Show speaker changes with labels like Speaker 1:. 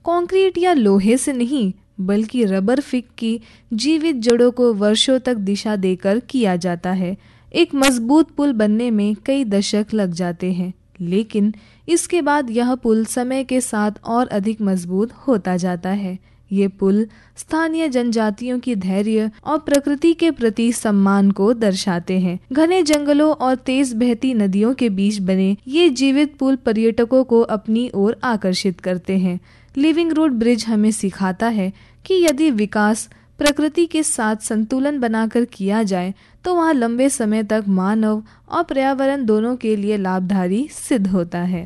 Speaker 1: Concrete या लोहे से नहीं बल्कि रबर फिक की जीवित जड़ों को वर्षों तक दिशा देकर किया जाता है। एक मजबूत पुल बनने में कई दशक लग जाते हैं, लेकिन इसके बाद यह पुल समय के साथ और अधिक मजबूत होता जाता है। ये पुल स्थानीय जनजातियों की धैर्य और प्रकृति के प्रति सम्मान को दर्शाते हैं। घने जंगलों और तेज बहती नदियों के बीच बने ये जीवित पुल पर्यटकों को अपनी ओर आकर्षित करते हैं। लिविंग रूट ब्रिज हमें सिखाता है कि यदि विकास प्रकृति के साथ संतुलन बनाकर किया जाए तो वह लंबे समय तक मानव और पर्यावरण दोनों के लिए लाभकारी सिद्ध होता है।